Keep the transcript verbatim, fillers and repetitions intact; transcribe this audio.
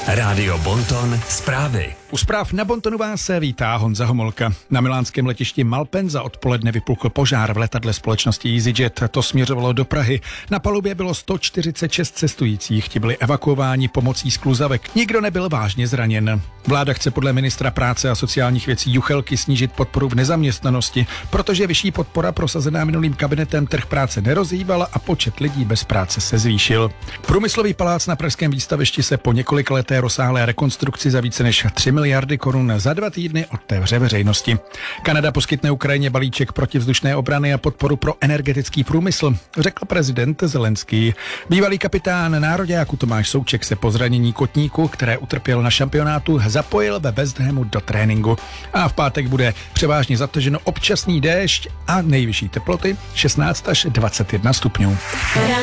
Rádio Bonton zprávy. U zpráv na Bontonu vás se vítá Honza Homolka. Na milánském letišti Malpensa odpoledne vypukl požár v letadle společnosti EasyJet. To směřovalo do Prahy. Na palubě bylo sto čtyřicet šest cestujících. Ti byli evakuováni pomocí skluzavek. Nikdo nebyl vážně zraněn. Vláda chce podle ministra práce a sociálních věcí Juchelky snížit podporu v nezaměstnanosti, protože vyšší podpora prosazená minulým kabinetem trh práce nerozhýbala a počet lidí bez práce se zvýšil. Průmyslový palác na pražském výstavišti se po několikaleté rozsáhlé rekonstrukci za více než tři miliardy korun za dva týdny otevře veřejnosti. Kanada poskytne Ukrajině balíček protivzdušné obrany a podporu pro energetický průmysl, řekl prezident Zelenský. Bývalý kapitán nároďáku Tomáš Souček se po zranění kotníku, které utrpěl na šampionátu, zapojil ve West Hamu do tréninku. A v pátek bude převážně zataženo občasný déšť a nejvyšší teploty šestnáct až dvacet jedna stupňů.